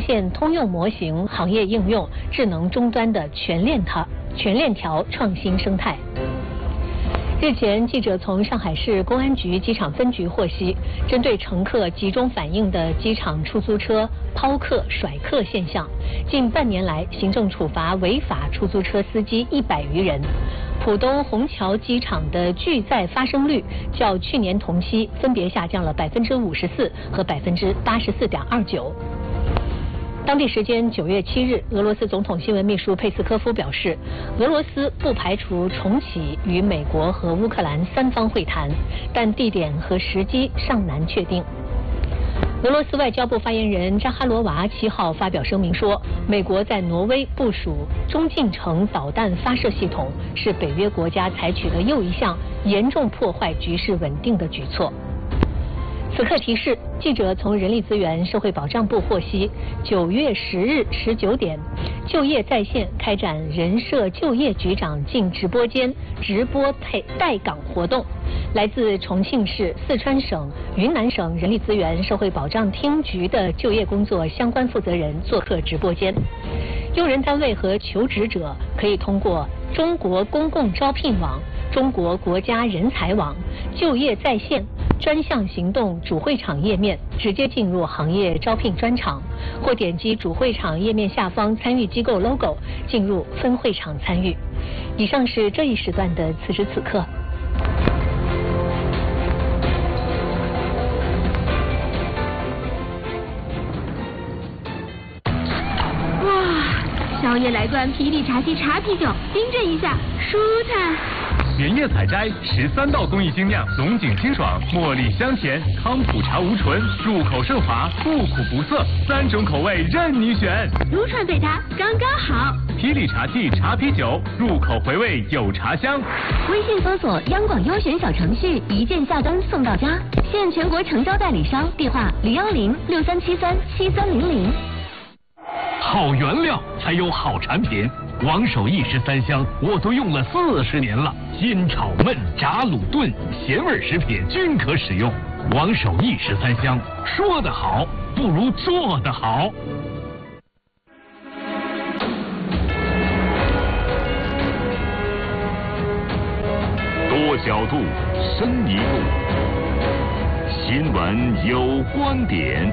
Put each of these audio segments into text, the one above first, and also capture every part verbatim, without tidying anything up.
现通用模型、行业应用、智能终端的全链条全链条创新生态。日前，记者从上海市公安局机场分局获悉，针对乘客集中反映的机场出租车抛客、甩客现象，近半年来行政处罚违法出租车司机一百余人。浦东虹桥机场的拒载发生率较去年同期分别下降了百分之五十四和百分之八十四点二九。当地时间九月七日，俄罗斯总统新闻秘书佩斯科夫表示，俄罗斯不排除重启与美国和乌克兰三方会谈，但地点和时机尚难确定。俄罗斯外交部发言人扎哈罗娃七号发表声明说，美国在挪威部署中近程导弹发射系统，是北约国家采取的又一项严重破坏局势稳定的举措。此刻提示，记者从人力资源社会保障部获悉，九月十日十九点，就业在线开展人社就业局长进直播间直播配待岗活动。来自重庆市、四川省、云南省人力资源社会保障厅局的就业工作相关负责人做客直播间。用人单位和求职者可以通过中国公共招聘网、中国国家人才网、就业在线专项行动主会场页面直接进入行业招聘专场，或点击主会场页面下方参与机构 logo 进入分会场参与。以上是这一时段的此时此刻。 哇，宵夜来罐皮里茶西茶啤酒，冰镇一下，舒坦。 连夜采摘十三道工艺精酿，龙井清爽，茉莉香甜，康普茶无醇，入口顺滑，不苦不涩，三种口味任你选。 撸串对它刚刚好。 霹雳茶记茶啤酒，入口回味有茶香。 微信搜索央广优选小程序，一键下单送到家。现全国成交代理商，电话零幺零六三七三七三零零。 好原料才有好产品。王守义十三香我都用了四十年了，煎炒焖炸卤炖咸味食品均可使用。王守义十三香，说得好不如做得好。 多角度，深一步，新闻有观点。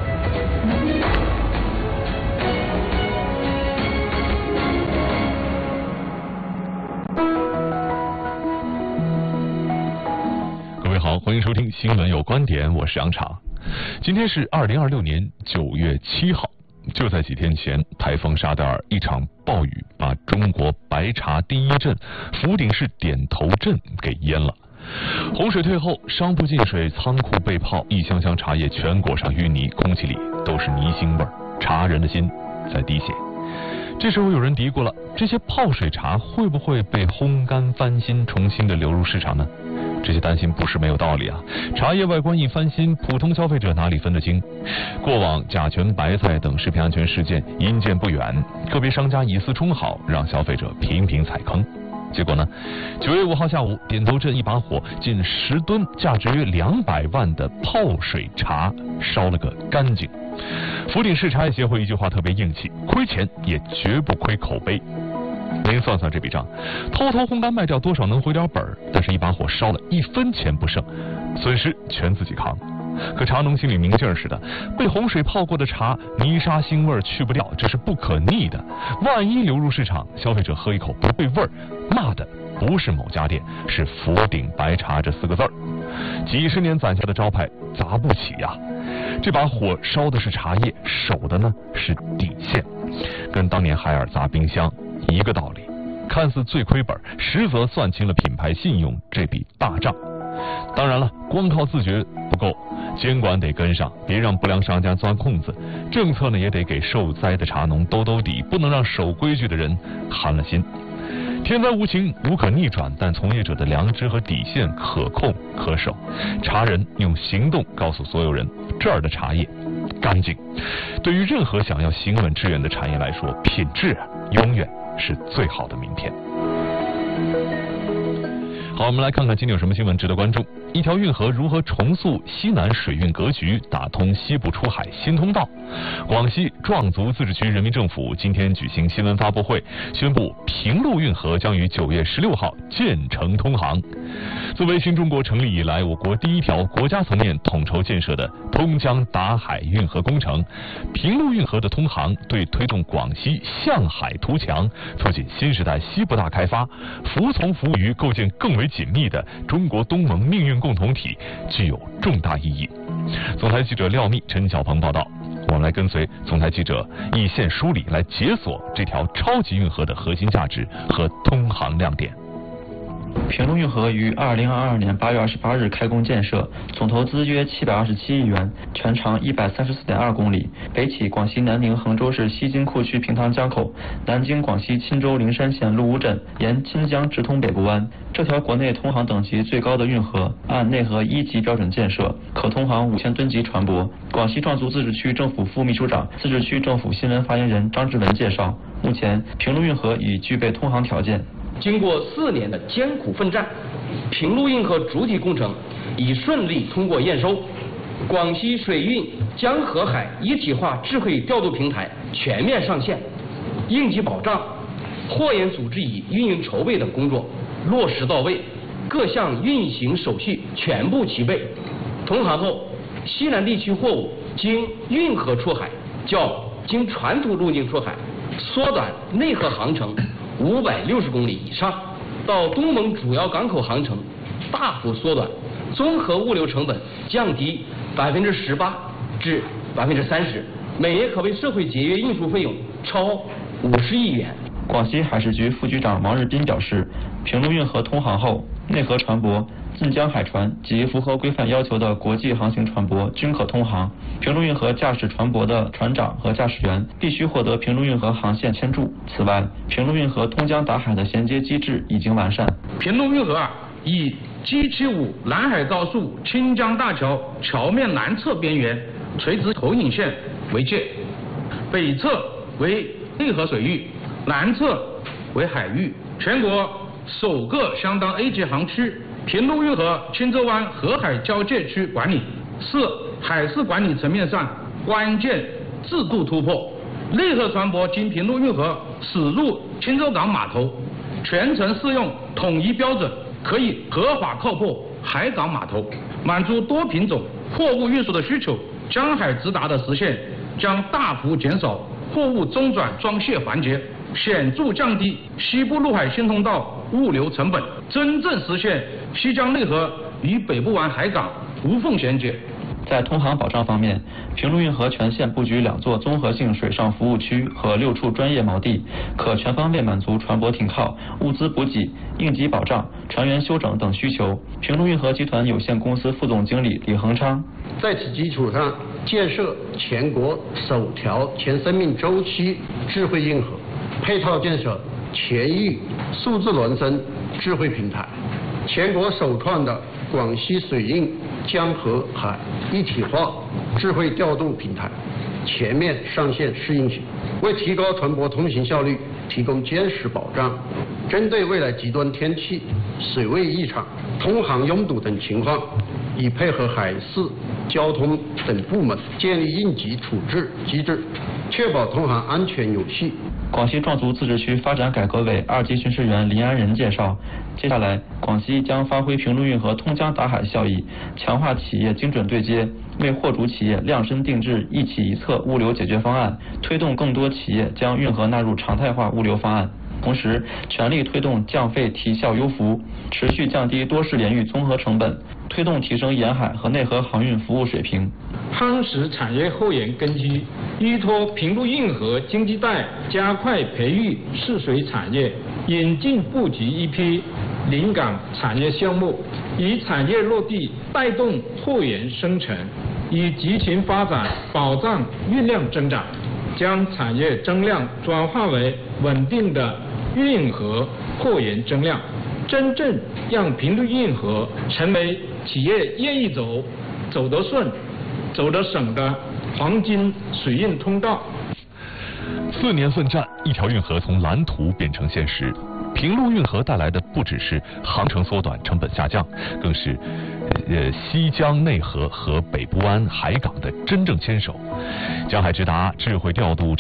好，欢迎收听新闻有观点，我是杨昶。今天是二零二六年九月七号，就在几天前，台风沙德尔一场暴雨把中国白茶第一镇福鼎市点头镇给淹了。洪水退后，商铺进水，仓库被泡，一箱箱茶叶全裹上淤泥，空气里都是泥腥味儿，茶人的心在滴血。这时候有人嘀咕了，这些泡水茶会不会被烘干翻新，重新的流入市场呢？这些担心不是没有道理啊！茶叶外观一翻新，普通消费者哪里分得清？过往甲醛、白菜等食品安全事件因见不远，个别商家以次充好，让消费者频频踩坑。结果呢，九月五号下午，点头镇一把火，近十吨价值约两百万的泡水茶烧了个干净。福鼎市茶叶协会一句话特别硬气：亏钱也绝不亏口碑。您算算这笔账，偷偷烘干卖掉多少能回点本儿，但是一把火烧了一分钱不剩，损失全自己扛。可茶农心里明镜似的，被洪水泡过的茶，泥沙腥味去不掉，这是不可逆的。万一流入市场，消费者喝一口不对味儿，骂的不是某家店，是福鼎白茶这四个字儿。几十年攒下的招牌砸不起呀、啊！这把火烧的是茶叶，守的呢是底线，跟当年海尔砸冰箱一个道理，看似最亏本，实则算清了品牌信用这笔大账。当然了，光靠自觉不够，监管得跟上，别让不良商家钻空子。政策呢也得给受灾的茶农兜兜底，不能让守规矩的人寒了心。天灾无情，无可逆转，但从业者的良知和底线可控可守。茶人用行动告诉所有人，这儿的茶叶干净。对于任何想要行稳致远的产业来说，品质永远是最好的名片。好好，我们来看看今天有什么新闻值得关注。一条运河如何重塑西南水运格局，打通西部出海新通道？广西壮族自治区人民政府今天举行新闻发布会，宣布平陆运河将于九月十六号建成通航。作为新中国成立以来我国第一条国家层面统筹建设的通江达海运河工程，平陆运河的通航对推动广西向海图强、促进新时代西部大开发、服从服务于构建更为紧密的中国东盟命运共同体具有重大意义。总台记者廖密、陈小鹏报道。我们来跟随总台记者一线梳理，来解锁这条超级运河的核心价值和通航亮点。 平陆运河于二零二二年八月二十八日开工建设，总投资约七百二十七亿元，全长一百三十四点二公里，北起广西南宁衡州市西金库区平塘江口，南经广西钦州灵山县陆乌镇，沿钦江直通北部湾。这条国内通航等级最高的运河，按内河一级标准建设，可通航五千吨级船舶。广西壮族自治区政府副秘书长、自治区政府新闻发言人张志文介绍，目前平陆运河已具备通航条件。 经过四年的艰苦奋战，平陆运河主体工程已顺利通过验收，广西水运江河海一体化智慧调度平台全面上线，应急保障、货运组织与运营筹备等工作落实到位，各项运行手续全部齐备。通航后，西南地区货物经运河出海较经传统路径出海缩短内河航程五百六十公里以上，到东盟主要港口航程大幅缩短，综合物流成本降低百分之十八至百分之三十，每年可为社会节约运输费用超五十亿元。 广西海事局副局长王日斌表示，平陆运河通航后，内河船舶、近江海船及符合规范要求的国际航行船舶均可通航。平陆运河驾驶船舶的船长和驾驶员必须获得平陆运河航线签注。此外，平陆运河通江达海的衔接机制已经完善。 平陆运河啊，以 G 七五南海高速清江大桥桥面南侧边缘垂直投影线为界，北侧为内河水域，南侧为海域，全国首个相当 A 级航区。平陆运河钦州湾河海交界区管理是海事管理层面上关键制度突破。内河船舶经平陆运河驶入钦州港码头，全程适用统一标准，可以合法靠泊海港码头，满足多品种货物运输的需求。江海直达的实现将大幅减少货物中转装卸环节，显著降低西部陆海新通道物流成本，真正实现西江内河与北部湾海港无缝衔接。 在通航保障方面，平陆运河全线布局两座综合性水上服务区和六处专业锚地，可全方位满足船舶停靠、物资补给、应急保障、船员休整等需求。平陆运河集团有限公司副总经理李恒昌， 在此基础上建设全国首条全生命周期智慧运河，配套建设全域数字孪生智慧平台，全国首创的广西水运江河海一体化智慧调度平台全面上线试运行，为提高船舶通行效率提供坚实保障。针对未来极端天气、水位异常、通航拥堵等情况，已配合海事、交通等部门建立应急处置机制，确保通航安全有序。 广西壮族自治区发展改革委二级巡视员林安仁介绍，接下来广西将发挥平陆运河通江达海效益，强化企业精准对接，为货主企业量身定制一企一策物流解决方案，推动更多企业将运河纳入常态化物流方案。同时，全力推动降费提效优服，持续降低多式联运综合成本，推动提升沿海和内河航运服务水平， 夯实产业后沿根基，依托平陆运河经济带，加快培育试水产业，引进布局一批临港产业项目，以产业落地带动货源生成，以集群发展保障运量增长，将产业增量转化为稳定的运河货源增量，真正让平陆运河成为企业愿意走、走得顺、走得省的黄金水运通道。 四年奋战，一条运河从蓝图变成现实。 平陆运河带来的不只是航程缩短、成本下降，更是呃西江内河和北部湾海港的真正牵手。江海直达智慧调度